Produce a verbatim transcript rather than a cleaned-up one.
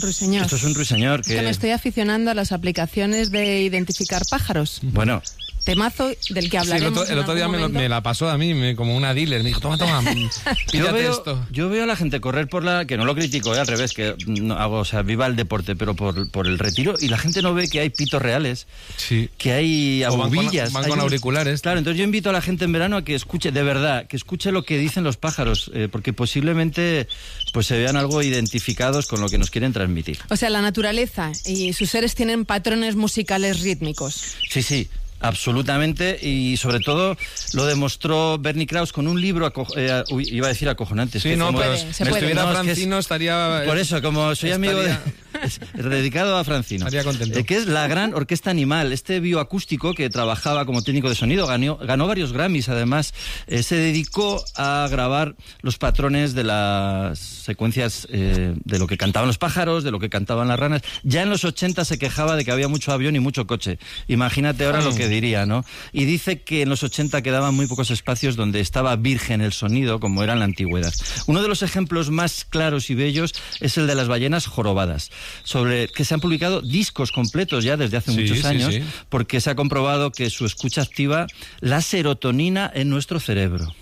Ruiseñor. Esto es un ruiseñor que... que me estoy aficionando a las aplicaciones de identificar pájaros. Bueno... Temazo del que hablaremos. Sí, el otro, el otro día me, lo, me la pasó a mí, me, como una dealer. Me dijo, toma, toma, yo veo, esto. Yo veo a la gente correr por la... Que no lo critico, ¿eh? Al revés, que no hago, o sea, viva el deporte, pero por, por el retiro. Y la gente no ve que hay pitos reales, sí. que hay abubillas. Van con, van con hay, auriculares. Claro, entonces yo invito a la gente en verano a que escuche, de verdad, que escuche lo que dicen los pájaros, eh, porque posiblemente pues se vean algo identificados con lo que nos quieren transmitir. O sea, la naturaleza y sus seres tienen patrones musicales rítmicos. Sí, sí. Absolutamente, y sobre todo lo demostró Bernie Krause con un libro, aco- eh, uy, iba a decir acojonante. Sí, que no, como, pero puede, si puede. estuviera No, es que Francino es- estaría... Por eso, como soy amigo de... estaría- dedicado a Francino. Estaría contento. Eh, que es la gran orquesta animal, este bioacústico que trabajaba como técnico de sonido, ganó, ganó varios Grammys además, eh, se dedicó a grabar los patrones de las secuencias eh, de lo que cantaban los pájaros, de lo que cantaban las ranas. Ya en los ochenta se quejaba de que había mucho avión y mucho coche. Imagínate ahora Oh. lo que diría, ¿no? Y dice que en los ochenta quedaban muy pocos espacios donde estaba virgen el sonido, como era en la antigüedad. Uno de los ejemplos más claros y bellos es el de las ballenas jorobadas, sobre que se han publicado discos completos ya desde hace Sí, muchos sí, años, sí. porque se ha comprobado que su escucha activa la serotonina en nuestro cerebro.